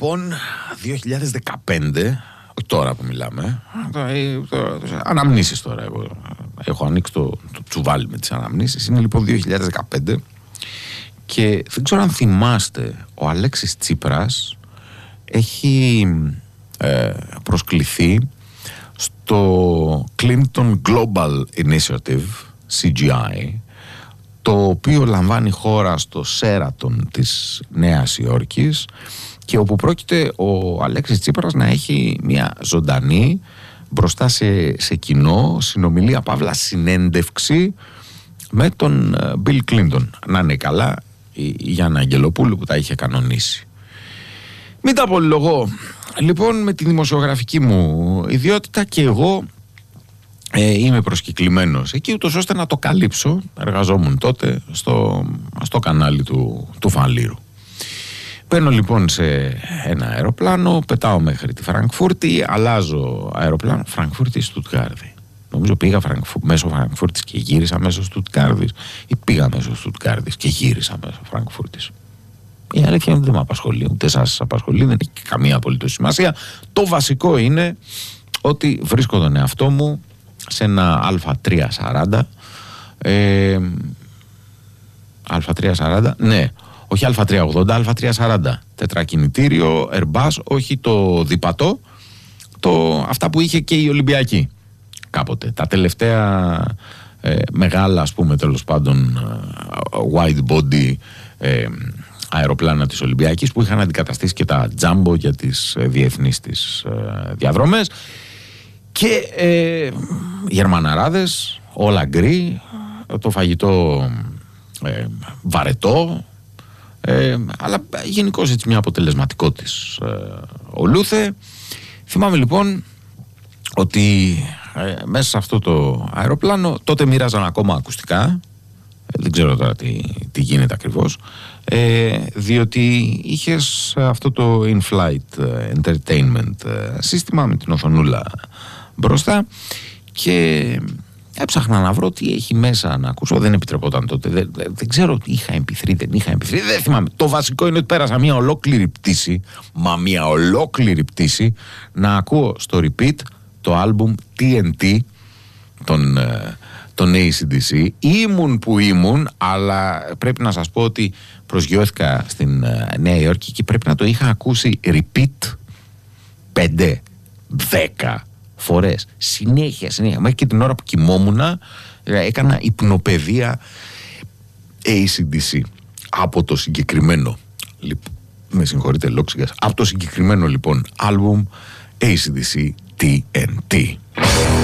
λοιπόν 2015, όχι τώρα που μιλάμε, αναμνήσεις τώρα. Έχω ανοίξει το τσουβάλι με τις αναμνήσεις. Είναι λοιπόν 2015 και δεν ξέρω αν θυμάστε, ο Αλέξης Τσίπρας έχει προσκληθεί στο Clinton Global Initiative, CGI, το οποίο λαμβάνει χώρα στο Σέρατον της Νέας Υόρκης και όπου πρόκειται ο Αλέξης Τσίπρας να έχει μια ζωντανή μπροστά σε κοινό συνομιλία, παύλα συνέντευξη με τον Bill Clinton. Να είναι καλά η Γιάννα Αγγελοπούλου που τα είχε κανονίσει. Μην τα πολυλογώ. Λοιπόν, με τη δημοσιογραφική μου ιδιότητα και εγώ είμαι προσκεκλημένος εκεί, ούτως ώστε να το καλύψω. Εργαζόμουν τότε στο κανάλι του Φαλήρου. Μπαίνω λοιπόν σε ένα αεροπλάνο, πετάω μέχρι τη Φραγκφούρτη, αλλάζω αεροπλάνο, Φραγκφούρτη ή Στουτγκάρδη. Νομίζω πήγα μέσω Φραγκφούρτης και γύρισα μέσω Στουτγκάρδης, ή πήγα μέσω Στουτγκάρδης και γύρισα μέσω Φραγκφούρτης. Η αλήθεια δεν με απασχολεί, ούτε σας απασχολεί, δεν έχει καμία απολύτως σημασία. Το βασικό είναι ότι βρίσκω τον εαυτό μου σε ένα Α340, Α340, ναι, όχι Α380, Α340, τετρακινητήριο, Airbus, όχι το διπατό, αυτά που είχε και η Ολυμπιακή κάποτε. Τα τελευταία μεγάλα, ας πούμε, τέλος πάντων, wide body αεροπλάνα της Ολυμπιακής που είχαν αντικαταστήσει και τα Jumbo για τις διεθνείς της διαδρομές και γερμαναράδες, όλα γκρι, το φαγητό βαρετό, αλλά γενικώς έτσι μια αποτελεσματικότης ολούθε. Θυμάμαι λοιπόν ότι μέσα σε αυτό το αεροπλάνο τότε μοίραζαν ακόμα ακουστικά, δεν ξέρω τώρα τι γίνεται ακριβώς, διότι είχες αυτό το in-flight entertainment σύστημα με την οθονούλα μπροστά και έψαχνα να βρω τι έχει μέσα να ακούσω. Δεν επιτρεπόταν τότε, δεν ξέρω τι είχα εμπιθρεί, δεν θυμάμαι. Το βασικό είναι ότι πέρασα μια ολόκληρη πτήση να ακούω στο repeat το album TNT των AC/DC. Ήμουν που ήμουν, αλλά πρέπει να σας πω ότι προσγειώθηκα στην Νέα Υόρκη και πρέπει να το είχα ακούσει repeat 5-10 φορές συνέχεια, μέχρι και την ώρα που κοιμόμουνα έκανα υπνοπαιδεία AC/DC από το συγκεκριμένο, με συγχωρείτε λόγξιγας, από το συγκεκριμένο λοιπόν άλμπουμ AC/DC TNT.